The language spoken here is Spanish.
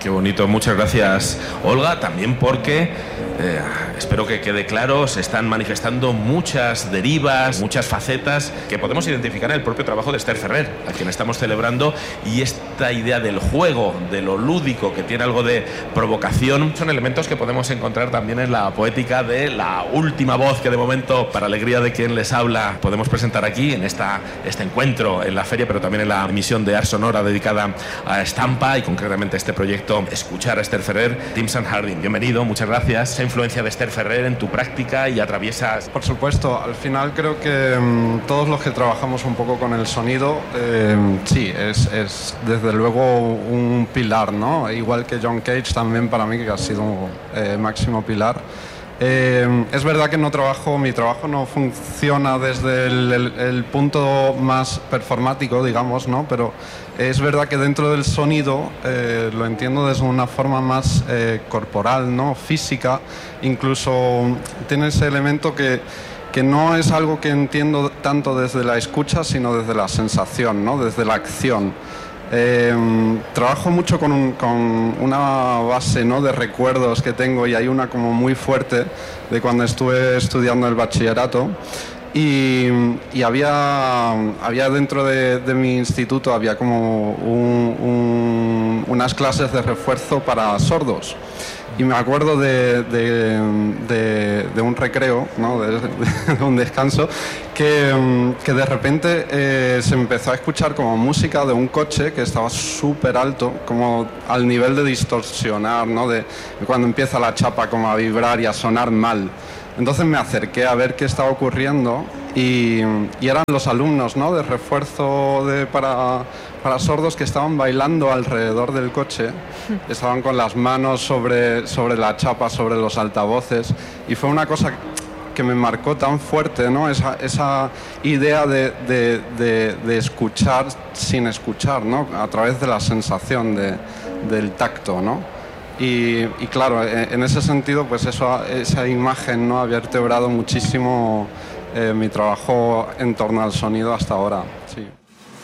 Qué bonito, muchas gracias, Olga, también porque espero que quede claro, se están manifestando muchas derivas, muchas facetas que podemos identificar en el propio trabajo de Esther Ferrer, a quien estamos celebrando, y esta idea del juego, de lo lúdico, que tiene algo de provocación, son elementos que podemos encontrar también en la poética de la última voz que de momento, para alegría de quien les habla, podemos presentar aquí en este encuentro en la feria, pero también en la emisión de Ars Sonora dedicada a Estampa y concretamente este proyecto Escuchar a Esther Ferrer. Tim Sanhardin, bienvenido, muchas gracias. Esa influencia de Esther Ferrer en tu práctica y atraviesas... Por supuesto, al final creo que todos los que trabajamos un poco con el sonido, sí, es desde luego un pilar, ¿no? Igual que John Cage también para mí, que ha sido máximo pilar. Es verdad que mi trabajo no funciona desde el punto más performático, digamos, ¿no? Pero es verdad que dentro del sonido lo entiendo desde una forma más corporal, ¿no? Física. Incluso tiene ese elemento que no es algo que entiendo tanto desde la escucha, sino desde la sensación, ¿no? Desde la acción. Trabajo mucho con una base, ¿no? De recuerdos que tengo, y hay una como muy fuerte de cuando estuve estudiando el bachillerato, y había dentro de mi instituto había como unas clases de refuerzo para sordos. Y me acuerdo de un recreo, ¿no? de un descanso, que de repente se empezó a escuchar como música de un coche que estaba súper alto, como al nivel de distorsionar, ¿no? De cuando empieza la chapa como a vibrar y a sonar mal. Entonces me acerqué a ver qué estaba ocurriendo y eran los alumnos, ¿no? De refuerzo para sordos, que estaban bailando alrededor del coche, estaban con las manos sobre la chapa, sobre los altavoces, y fue una cosa que me marcó tan fuerte, ¿no? Esa idea de escuchar sin escuchar, ¿no? A través de la sensación del tacto, ¿no? Y claro, en ese sentido, pues esa imagen, ¿no? Ha vertebrado muchísimo mi trabajo en torno al sonido hasta ahora, sí.